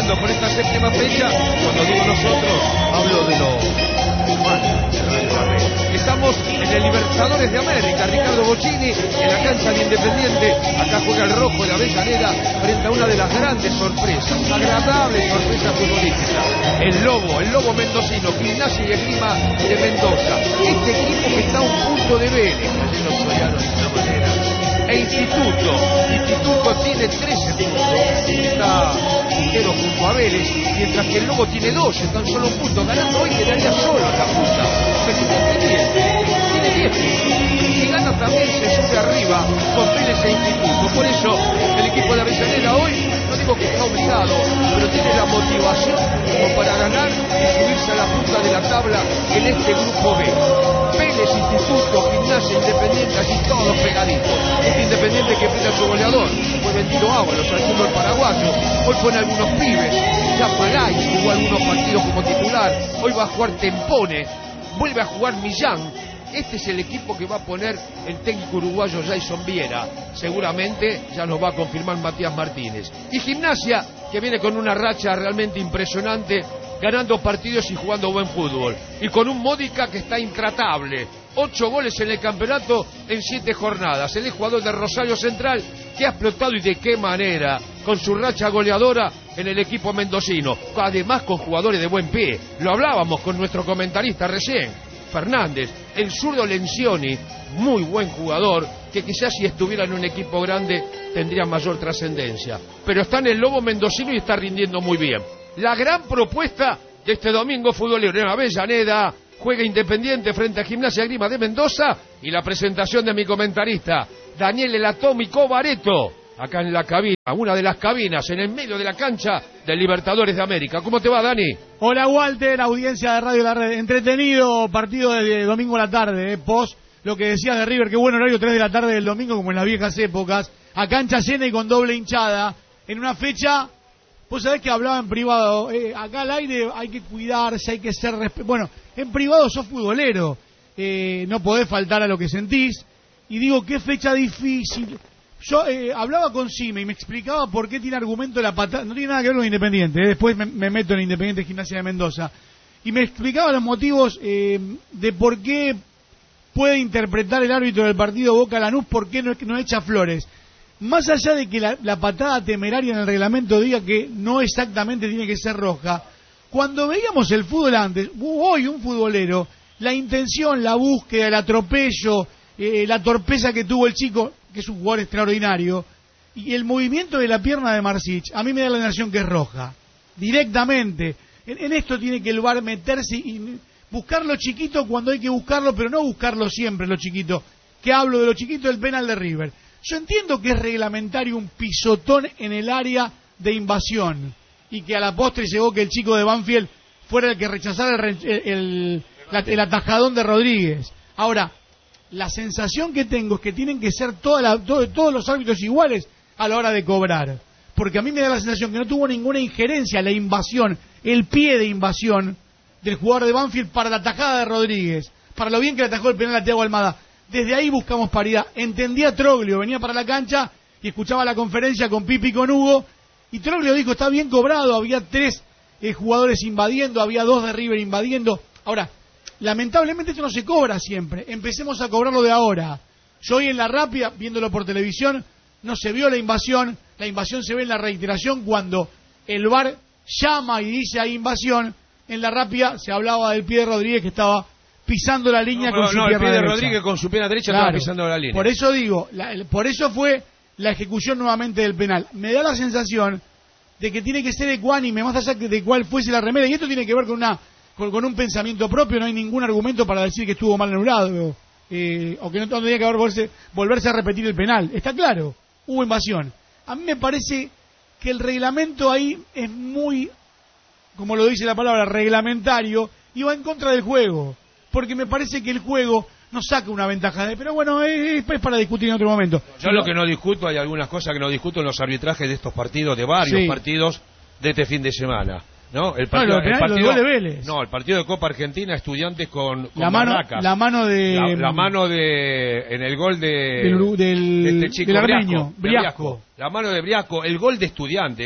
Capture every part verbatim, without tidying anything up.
soñando por esta séptima fecha. Cuando digo nosotros, hablo de los humanos de Radio La Red. Estamos en el Libertadores de América, Ricardo Bocchini, en la cancha de Independiente. Acá juega el rojo de Avellaneda frente a una de las grandes sorpresas, agradables sorpresas futbolísticas. El Lobo, el Lobo mendocino, Gimnasia y Esgrima de Mendoza. Este equipo que está a un punto de Vélez, ayer los soñaron de esta manera. E Instituto, Instituto tiene trece puntos, está puntero junto a Vélez, mientras que el Lobo tiene doce, tan solo un punto. Ganando hoy quedaría solo en la punta. Pero Independiente tiene diez puntos. Si gana también se sube arriba con Vélez e Instituto. Por eso el equipo de Avellaneda hoy, no digo que está obligado, pero tiene la motivación como para ganar y subirse a la punta de la tabla en este grupo B. Vélez, Instituto, Gimnasia, Independiente, allí todos pegaditos. Este Independiente que pide a su goleador, fue vendido Ábalos al fútbol paraguayo. Hoy pone algunos pibes, ya Palay jugó algunos partidos como titular. Hoy va a jugar Tempone, vuelve a jugar Millán. Este es el equipo que va a poner el técnico uruguayo Jason Viera. Seguramente ya nos va a confirmar Matías Martínez. Y Gimnasia, que viene con una racha realmente impresionante, ganando partidos y jugando buen fútbol. Y con un Módica que está intratable. Ocho goles en el campeonato en siete jornadas. El jugador de Rosario Central que ha explotado y de qué manera. Con su racha goleadora en el equipo mendocino. Además con jugadores de buen pie. Lo hablábamos con nuestro comentarista recién, Fernández. El zurdo Lencioni, muy buen jugador, que quizás si estuviera en un equipo grande tendría mayor trascendencia. Pero está en el Lobo mendocino y está rindiendo muy bien. La gran propuesta de este domingo futbolero en Avellaneda, juega Independiente frente a Gimnasia y Esgrima de Mendoza, y la presentación de mi comentarista, Daniel El Atómico Bareto, acá en la cabina, una de las cabinas, en el medio de la cancha del Libertadores de América. ¿Cómo te va, Dani? Hola, Walter, audiencia de Radio La Red. Entretenido partido de domingo a la tarde, eh, post lo que decías de River, qué buen horario, tres de la tarde del domingo, como en las viejas épocas, a cancha llena y con doble hinchada, en una fecha. Vos sabés que hablaba en privado, eh, acá al aire hay que cuidarse, hay que ser... Resp- bueno, en privado sos futbolero, eh, no podés faltar a lo que sentís, y digo, qué fecha difícil. Yo eh, hablaba con Cime y me explicaba por qué tiene argumento la patada, no tiene nada que ver con Independiente, eh, después me, me meto en Independiente Gimnasia de Mendoza, y me explicaba los motivos eh, de por qué puede interpretar el árbitro del partido Boca Lanús, por qué no, no echa flores. Más allá de que la, la patada temeraria en el reglamento diga que no exactamente tiene que ser roja, cuando veíamos el fútbol antes, hoy un futbolero, la intención, la búsqueda, el atropello, eh, la torpeza que tuvo el chico, que es un jugador extraordinario, y el movimiento de la pierna de Marsic, a mí me da la sensación que es roja, directamente. En, en esto tiene que el V A R meterse y buscar lo chiquito cuando hay que buscarlo, pero no buscarlo siempre lo chiquito. Que hablo de lo chiquito del penal de River. Yo entiendo que es reglamentario un pisotón en el área de invasión y que a la postre llegó que el chico de Banfield fuera el que rechazara el, el, el, la, el atajadón de Rodríguez. Ahora, la sensación que tengo es que tienen que ser toda la, todo, todos los árbitros iguales a la hora de cobrar, porque a mí me da la sensación que no tuvo ninguna injerencia la invasión, el pie de invasión del jugador de Banfield para la atajada de Rodríguez, para lo bien que le atajó el penal a Thiago Almada. Desde ahí buscamos paridad. Entendía Troglio, venía para la cancha y escuchaba la conferencia con Pipi y con Hugo, y Troglio dijo, está bien cobrado, había tres eh, jugadores invadiendo, había dos de River invadiendo. Ahora, lamentablemente esto no se cobra siempre, empecemos a cobrarlo de ahora. Yo hoy en la Rápida, viéndolo por televisión, no se vio la invasión, la invasión se ve en la reiteración cuando el V A R llama y dice hay invasión. En la Rápida se hablaba del pie de Rodríguez que estaba pisando la línea no, con no, su no, pierna derecha. No, el pie de Rodríguez con su pierna derecha claro, estaba pisando la línea. Por eso digo, la, por eso fue la ejecución nuevamente del penal. Me da la sensación de que tiene que ser ecuánime, más allá de cuál fuese la remera, y esto tiene que ver con una con, con un pensamiento propio, no hay ningún argumento para decir que estuvo mal anulado, eh, o que no tendría que haber volverse, volverse a repetir el penal. Está claro, hubo invasión. A mí me parece que el reglamento ahí es muy, como lo dice la palabra, reglamentario, y va en contra del juego. Porque me parece que el juego nos saca una ventaja de, pero bueno, es, es para discutir en otro momento. Yo lo que no discuto, hay algunas cosas que no discuto en los arbitrajes de estos partidos, de varios sí. partidos de este fin de semana, ¿no? El partido, no, el el partido de Vélez. No, el partido de Copa Argentina, Estudiantes con, con la mano, Barracas. La mano de la, la mano de en el gol de del, del, de este chico del Armeño, Briasco, Briasco. La mano de Briasco, el gol de Estudiantes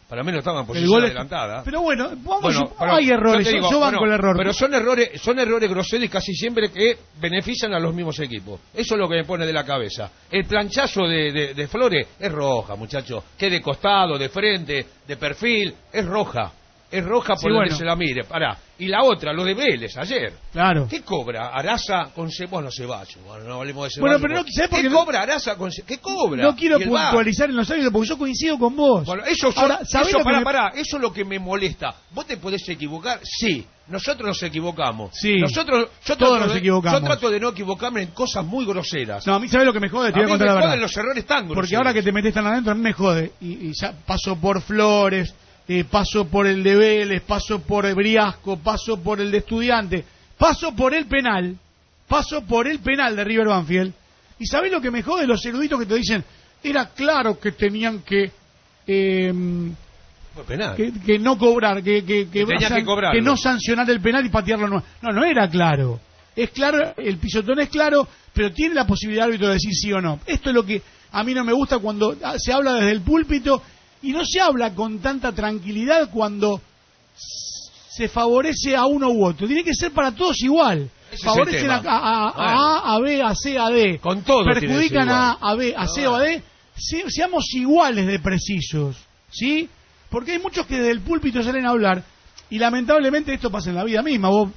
Para mí no estaba en posición adelantada. Pero bueno, vamos, bueno pero hay errores, yo, digo, yo banco bueno, el error. Pero son errores, son errores groseros y casi siempre que benefician a los mismos equipos. Eso es lo que me pone de la cabeza. El planchazo de, de, de Flores es roja, muchachos. Que de costado, de frente, de perfil, es roja. Es roja por sí, donde bueno. se la mire. Pará. Y la otra, lo de Vélez ayer. Claro. ¿Qué cobra Araza con Ceballos? Bueno, Ceballos. Bueno, no hablemos de Bueno, Ceballos. pero no, ¿sabes por ¿Qué qué cobra Araza con Ceballos? ¿Qué cobra? No quiero puntualizar en los árbitros porque yo coincido con vos. Bueno, eso, son, Ahora, eso pará, me... pará, eso es lo que me molesta. ¿Vos te podés equivocar? Sí. Nosotros nos equivocamos. Sí. Nosotros, yo Todos nos de, equivocamos. Yo trato de no equivocarme en cosas muy groseras. No, a mí, ¿sabés lo que me jode? Te voy a, a contar mí me la verdad. joden los errores tan groseros. Porque ahora que te metes tan adentro, a mí me jode. Y, y ya paso por Flores... Eh, paso por el de Vélez, paso por el Briasco, paso por el de Estudiante, paso por el penal, paso por el penal de River Banfield. ¿Y sabés lo que me jode? Los eruditos que te dicen, era claro que tenían que eh, penal. Que, que no cobrar, que, que, que, que, san, que, que no sancionar el penal y patearlo. No, no, no era claro. Es claro, el pisotón es claro, pero tiene la posibilidad el árbitro de decir sí o no. Esto es lo que a mí no me gusta cuando se habla desde el púlpito. Y no se habla con tanta tranquilidad cuando se favorece a uno u otro. Tiene que ser para todos igual. Ese Favorecen a, a, a, bueno. a A, a B, a C, a D. Con todo perjudican a A, a B, a C o a D. Se, seamos iguales de precisos. ¿Sí? Porque hay muchos que desde el púlpito salen a hablar. Y lamentablemente esto pasa en la vida misma. Vos,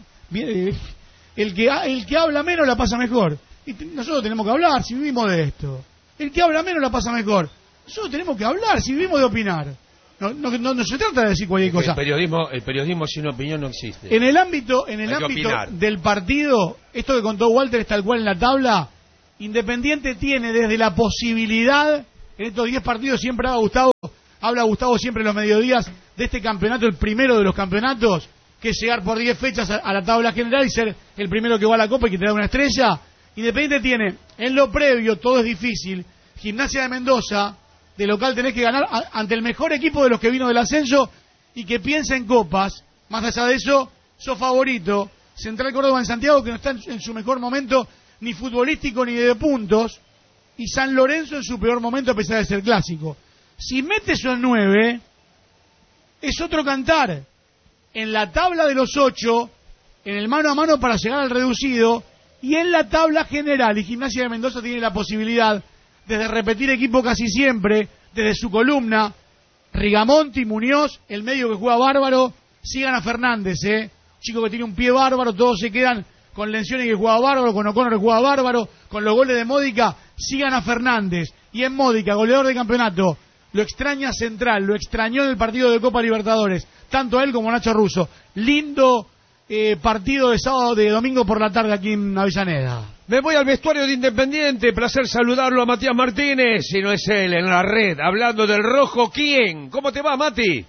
el, que, el que habla menos la pasa mejor. Y nosotros tenemos que hablar si vivimos de esto. El que habla menos la pasa mejor. Nosotros tenemos que hablar, si vivimos de opinar. No, no, no, no se trata de decir cualquier cosa. El periodismo, el periodismo sin opinión no existe. En el ámbito, en el ámbito del partido, esto que contó Walter es tal cual en la tabla. Independiente tiene desde la posibilidad, en estos diez partidos siempre habla Gustavo, habla Gustavo siempre en los mediodías de este campeonato, el primero de los campeonatos, que es llegar por diez fechas a, a la tabla general y ser el primero que va a la Copa y que te da una estrella. Independiente tiene, en lo previo, todo es difícil. Gimnasia de Mendoza, de local tenés que ganar a, ante el mejor equipo de los que vino del ascenso y que piensa en copas. Más allá de eso, sos favorito. Central Córdoba en Santiago, que no está en, en su mejor momento ni futbolístico ni de puntos. Y San Lorenzo en su peor momento a pesar de ser clásico. Si metes esos nueve, es otro cantar. En la tabla de los ocho, en el mano a mano para llegar al reducido, y en la tabla general, y Gimnasia de Mendoza tiene la posibilidad desde repetir equipo casi siempre, desde su columna, Rigamonti, Muñoz, el medio que juega bárbaro, sigan a Fernández, eh, chico que tiene un pie bárbaro, todos se quedan con Lencioni que juega bárbaro, con O'Connor que juega bárbaro, con los goles de Módica, sigan a Fernández, y en Módica, goleador de campeonato, lo extraña Central, lo extrañó en el partido de Copa Libertadores, tanto él como Nacho Russo, lindo eh, partido de sábado, de domingo por la tarde aquí en Avellaneda. Me voy al vestuario de Independiente, placer saludarlo a Matías Martínez, si no es él, en la red, hablando del rojo, ¿quién? ¿Cómo te va, Mati?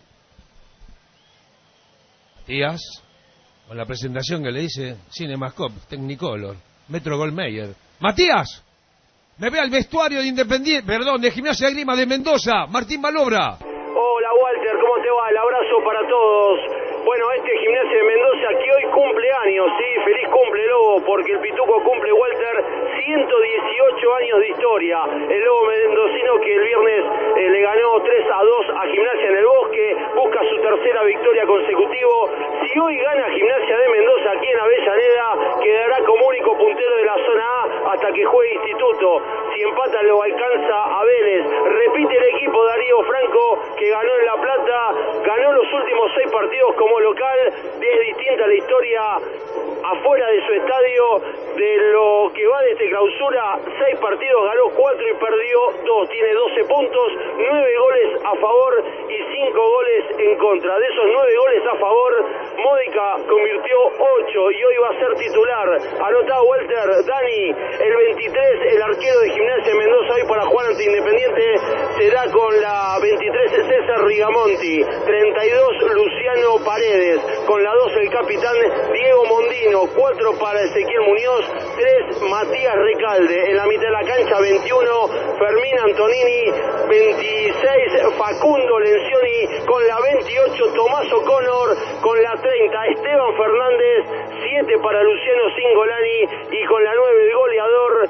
Matías, con la presentación que le dice Cinemascope, Technicolor, Metro Goldmeyer. Matías, me voy al vestuario de Independiente, perdón, de Gimnasia de Grima de Mendoza, Martín Malobra. Hola, Walter, ¿cómo te va? El abrazo para todos. Bueno, este Gimnasia de Mendoza que hoy cumple años, sí, feliz cumple Lobo, porque el Pituco cumple, Walter, ciento dieciocho años de historia. El Lobo mendocino que el viernes eh, le ganó tres a dos a Gimnasia en el Bosque, busca su tercera victoria consecutivo. Si hoy gana Gimnasia de Mendoza aquí en Avellaneda, quedará como único puntero de la zona A hasta que juegue Instituto. Si empata lo alcanza a Vélez. Repite el equipo Darío Franco, que ganó en La Plata, ganó los últimos seis partidos como local. Es distinta la historia afuera de su estadio de lo que va de este clausura. Seis partidos, ganó cuatro y perdió dos. Tiene doce puntos, nueve goles a favor y cinco goles en contra. De esos nueve goles a favor, Módica convirtió ocho y hoy va a ser titular. Anotá, Walter, Dani, el veintitrés, el arquero de Gimnasia de Mendoza hoy para jugar ante Independiente será con la veintitrés César Rigamonti, treinta y dos Luciano Paredes, con la dos el capitán Diego Mondino, cuatro para Ezequiel Muñoz, tres Matías Recalde, en la mitad de la cancha veintiuno Fermín Antonini, veintiséis Facundo Lencioni, con la veintiocho Tomás O'Connor, con la treinta Esteban Fernández, siete para Luciano Cingolani y con la nueve el goleador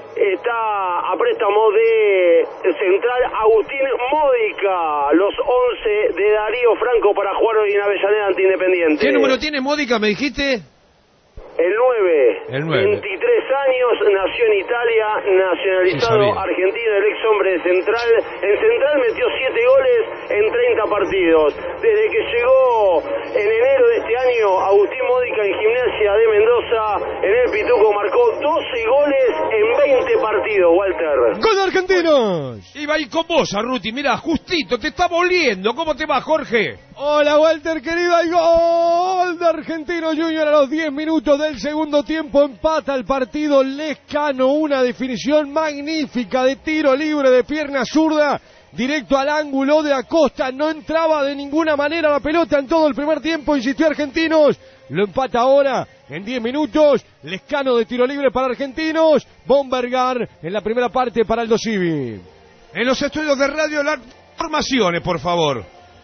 está a préstamo de Central Agustín Módica, los once de Darío Franco para jugar hoy en Avellaneda ante Independiente. ¿Qué número tiene Módica, me dijiste? El nueve, El nueve. veintitrés años, nació en Italia, nacionalizado Sí, argentino, el ex hombre de Central. En Central metió siete goles en treinta partidos. Desde que llegó en enero de este año, Agustín Módica en Gimnasia de Mendoza, en el Pituco marcó doce goles en veinte partidos, Walter. ¡Gol de Argentinos! Iba ahí con vos, Arruti, mirá, justito, te está volviendo. ¿Cómo te va, Jorge? Hola, Walter, querido, hay gol de Argentinos Junior a los diez minutos del segundo tiempo. Empata el partido Lescano, una definición magnífica de tiro libre de pierna zurda, directo al ángulo de Acosta. No entraba de ninguna manera la pelota en todo el primer tiempo, insistió Argentinos. Lo empata ahora en diez minutos. Lescano de tiro libre para Argentinos. Bombergar en la primera parte para Aldo Civi. En los estudios de radio, las formaciones, por favor.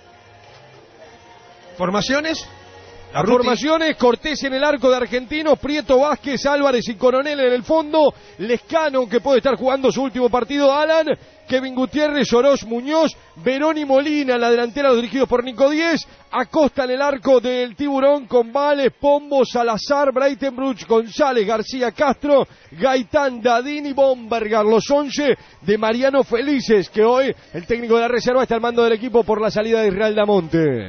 ¿Formaciones? Las formaciones: Cortés en el arco de Argentinos, Prieto, Vázquez, Álvarez y Coronel en el fondo, Lescano, que puede estar jugando su último partido, Alan, Kevin Gutiérrez, Oroz, Muñoz, Verón y Molina en la delantera, los dirigidos por Nico Díez, Acosta en el arco del Tiburón con Vales, Pombo, Salazar, Breitenbruch, González, García, Castro, Gaitán, Dadín y Bombergar, los once de Mariano Felices, que hoy el técnico de la reserva está al mando del equipo por la salida de Israel Damonte.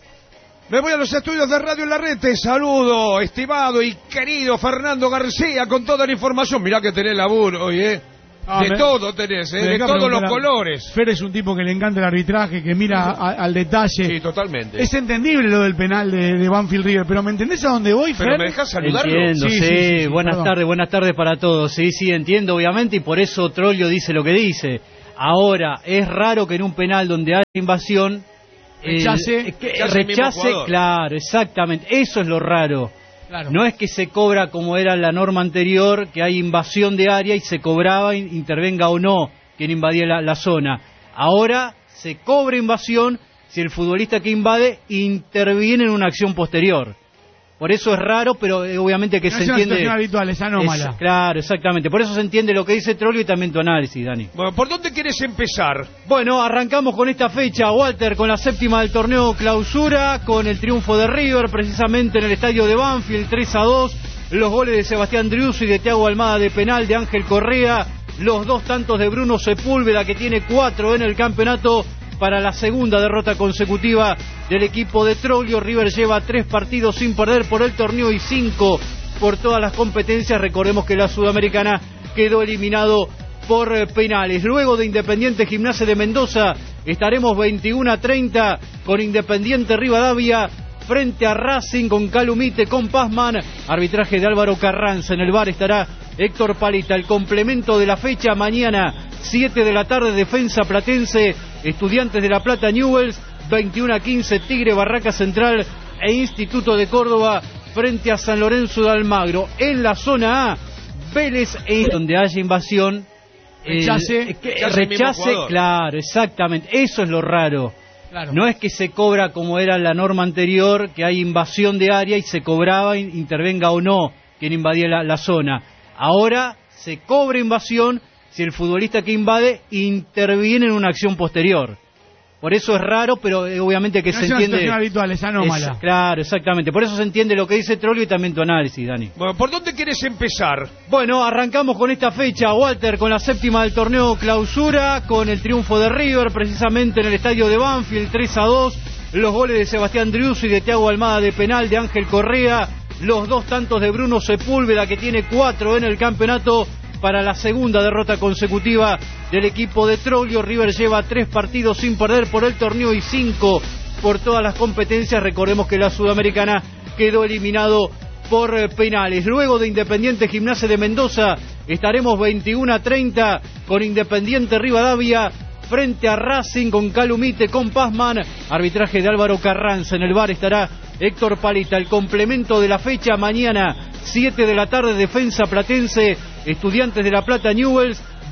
Me voy a los estudios de Radio en la Red. Te saludo, estimado y querido Fernando García, con toda la información. Mirá que tenés laburo hoy, ¿eh? Ah, de me, todo tenés, ¿eh? De todos los colores. Fer es un tipo que le encanta el arbitraje, que mira a, al detalle. Sí, totalmente. Es entendible lo del penal de, de Banfield River, pero ¿me entendés a dónde voy, Fer? ¿Pero me dejás saludarlo? Entiendo, sí, Sí, sí, sí, sí, buenas perdón. tardes, buenas tardes para todos. Sí, sí, entiendo, obviamente, y por eso Troglio dice lo que dice. Ahora, es raro que en un penal donde hay invasión... Rechace, eh, que, rechace el mismo rechace, jugador. claro, exactamente, eso es lo raro. Claro. No es que se cobra como era la norma anterior, que hay invasión de área y se cobraba, intervenga o no quien invadía la, la zona. Ahora se cobra invasión si el futbolista que invade interviene en una acción posterior. Por eso es raro, pero eh, obviamente que No se es una entiende... situación habitual, es anómala. Es- claro, exactamente. Por eso se entiende lo que dice Troglio y también tu análisis, Dani. Bueno, ¿por dónde querés empezar? Bueno, arrancamos con esta fecha, Walter, con la séptima del torneo clausura, con el triunfo de River, precisamente en el estadio de Banfield, tres a dos, los goles de Sebastián Driussi y de Thiago Almada de penal, de Ángel Correa, los dos tantos de Bruno Sepúlveda, que tiene cuatro en el campeonato, para la segunda derrota consecutiva del equipo de Troglio. River lleva tres partidos sin perder por el torneo y cinco por todas las competencias. Recordemos que la Sudamericana quedó eliminado por eh, penales. Luego de Independiente Gimnasia de Mendoza estaremos veintiuno a treinta con Independiente Rivadavia frente a Racing, con Calumite, con Pazman, arbitraje de Álvaro Carranza. En el bar estará Héctor Palita. El complemento de la fecha: mañana siete de la tarde, Defensa Platense, Estudiantes de La Plata, Newell's, veintiuno a quince, Tigre, Barraca Central e Instituto de Córdoba frente a San Lorenzo de Almagro. En la zona A, Vélez, e donde haya invasión, Rechace. el- que- Rechace el mismo rechace, jugador. claro, exactamente, eso es lo raro. Claro. No es que se cobra como era la norma anterior, que hay invasión de área y se cobraba, in- intervenga o no quien invadía la, la zona. Ahora se cobra invasión si el futbolista que invade interviene en una acción posterior. Por eso es raro, pero eh, obviamente que No se es una entiende... situación habitual, es anómala. Es- claro, exactamente. Por eso se entiende lo que dice Troglio y también tu análisis, Dani. Bueno, ¿por dónde querés empezar? Bueno, arrancamos con esta fecha, Walter, con la séptima del torneo clausura, con el triunfo de River, precisamente en el estadio de Banfield, tres a dos, los goles de Sebastián Driussi y de Thiago Almada de penal, de Ángel Correa, los dos tantos de Bruno Sepúlveda, que tiene cuatro en el campeonato, para la segunda derrota consecutiva del equipo de Troglio. River lleva tres partidos sin perder por el torneo y cinco por todas las competencias. Recordemos que la Sudamericana quedó eliminado por eh, penales. Luego de Independiente Gimnasia de Mendoza estaremos veintiuno a treinta con Independiente Rivadavia frente a Racing, con Calumite, con Pazman, arbitraje de Álvaro Carranza. En el bar estará Héctor Palita. El complemento de la fecha: mañana siete de la tarde, Defensa Platense, Estudiantes de La Plata, Newell's,